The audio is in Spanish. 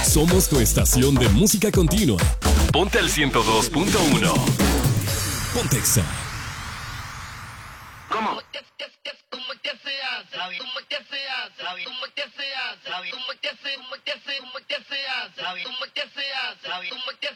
Somos tu estación de música continua. Ponte al 102.1. Pontexa. ¿Cómo? ¿Cómo que se hace? ¿Cómo que se hace? ¿Cómo que se hace? ¿Cómo que se hace? ¿Cómo que se hace? ¿Cómo que se hace? ¿Cómo que se hace? ¿Cómo que